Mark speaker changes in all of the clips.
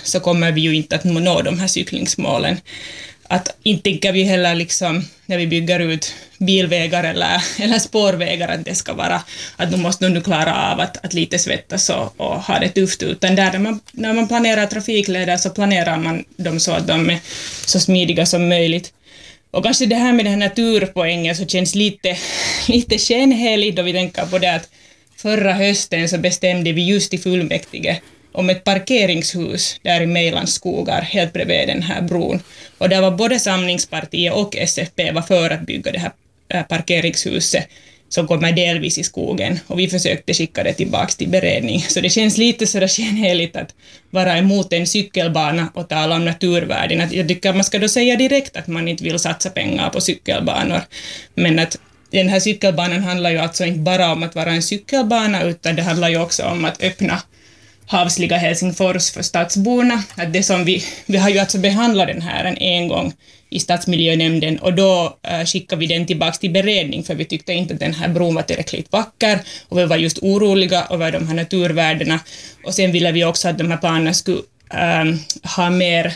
Speaker 1: så kommer vi ju inte att nå de här cyklingsmålen. Att inte tänker vi heller liksom, när vi bygger ut bilvägar eller spårvägar att det ska vara att de måste nu klara av att lite svettas och ha det tufft, utan där när man planerar trafikleder så planerar man dem så att de är så smidiga som möjligt. Och kanske det här med den här naturpoängen så känns lite skenheligt då vi tänker på det att förra hösten så bestämde vi just i fullmäktige om ett parkeringshus där i Mejlands skogar helt bredvid den här bron. Och där var både Samlingspartiet och SFP var för att bygga det här parkeringshuset som kommer delvis i skogen. Och vi försökte skicka det tillbaka till beredning. Så det känns lite sådär skenheligt att vara emot en cykelbana och tala om naturvärden. Jag tycker att man ska då säga direkt att man inte vill satsa pengar på cykelbanor. Men att den här cykelbanan handlar ju alltså inte bara om att vara en cykelbana, utan det handlar ju också om att öppna havsliga Helsingfors för stadsborna. Att det som vi har ju alltså behandlat den här en gång i stadsmiljönämnden och då skickade vi den tillbaka till beredning för vi tyckte inte att den här bron var tillräckligt vacker och vi var just oroliga över de här naturvärdena. Och sen ville vi också att de här planerna skulle ha mer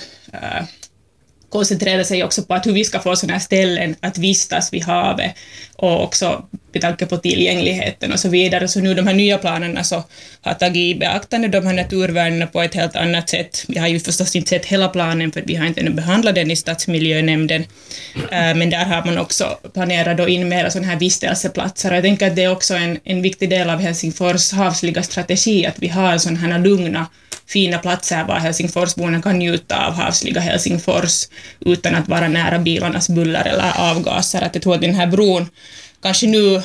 Speaker 1: koncentrera sig också på att hur vi ska få sådana här ställen att vistas vid havet och också med tanke på tillgängligheten och så vidare. Så nu de här nya planerna så har tagit i beaktande de här naturvärdena på ett helt annat sätt. Vi har ju förstås inte sett hela planen för vi har inte ännu behandlat den i stadsmiljönämnden. Men där har man också planerat då in mera sådana här vistelseplatser. Jag tänker att det är också en viktig del av Helsingfors havsliga strategi att vi har sådana här lugna fina platser var Helsingforsborna kan njuta av havsliga Helsingfors utan att vara nära bilarnas buller eller avgaser. Att jag tror att den här bron kanske nu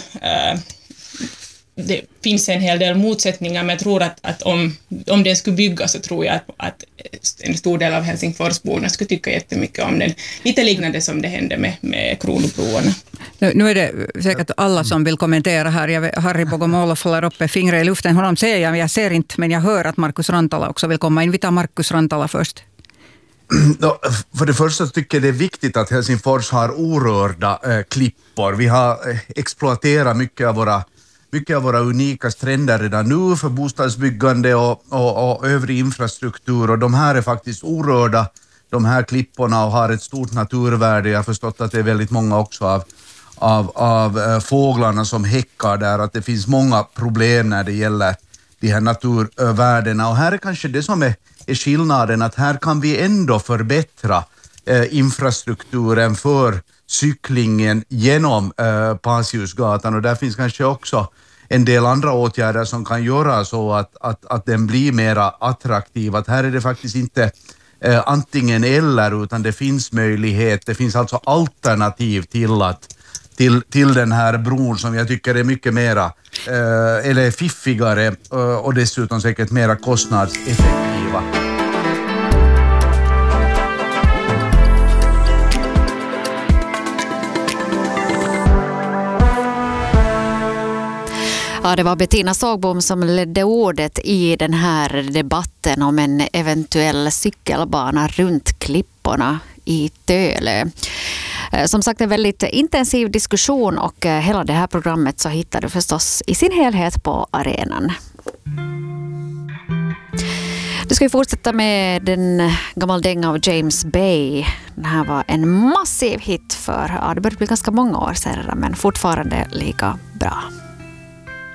Speaker 1: det finns en hel del motsättningar, men jag tror att om den skulle byggas så tror jag att en stor del av Helsingforsborna skulle tycka jättemycket om den. Lite liknande som det hände med Kronobroarna.
Speaker 2: Nu är det säkert alla som vill kommentera här. Harry Bogomolov håller uppe fingrar i luften. Honom ser jag ser inte, men jag hör att Markus Rantala också vill komma in. Vi tar Markus Rantala först.
Speaker 3: För det första tycker jag det är viktigt att Helsingfors har orörda klippor. Vi har exploaterat mycket av våra unika stränder redan nu för bostadsbyggande och övrig infrastruktur, och de här är faktiskt orörda, de här klipporna, och har ett stort naturvärde. Jag har förstått att det är väldigt många också av fåglarna som häckar där, att det finns många problem när det gäller de här naturvärdena, och här är kanske det som är skillnaden, att här kan vi ändå förbättra infrastrukturen för cyklingen genom Pasiusgatan, och där finns kanske också en del andra åtgärder som kan göra så att den blir mera attraktiv. Att här är det faktiskt inte antingen eller, utan det finns möjlighet, det finns alltså alternativ till den här bron som jag tycker är mycket mera eller fiffigare och dessutom säkert mera kostnadseffektiva.
Speaker 4: Ja, det var Bettina Sågbom som ledde ordet i den här debatten om en eventuell cykelbana runt klipporna i Tölö. Som sagt, en väldigt intensiv diskussion, och hela det här programmet så hittar du förstås i sin helhet på arenan. Du ska ju fortsätta med den gammal dänga av James Bay. Den här var en massiv hit för, det började bli ganska många år sedan, men fortfarande lika bra.